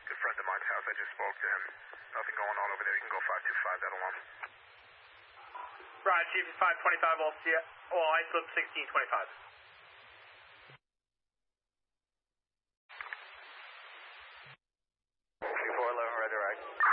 Good friend of mine's house. I just spoke to him. Nothing going on over there. You can go 525, that'll want. Right, Chief 525, all see all islip 1625. Q411, right, right.